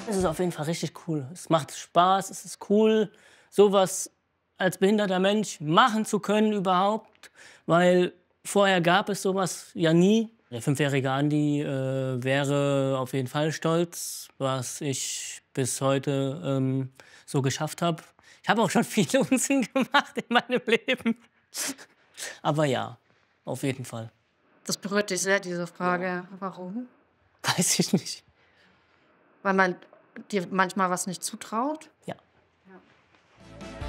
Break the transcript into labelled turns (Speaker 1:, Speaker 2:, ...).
Speaker 1: Es ist auf jeden Fall richtig cool. Es macht Spaß, es ist cool, sowas als behinderter Mensch machen zu können überhaupt, weil vorher gab es sowas ja nie. Der fünfjährige Andi, wäre auf jeden Fall stolz, was ich bis heute, so geschafft habe. Ich habe auch schon viel Unsinn gemacht in meinem Leben, aber ja, auf jeden Fall.
Speaker 2: Das berührt dich sehr, diese Frage. Warum?
Speaker 1: Weiß ich nicht.
Speaker 2: Weil man dir manchmal was nicht zutraut?
Speaker 1: Ja.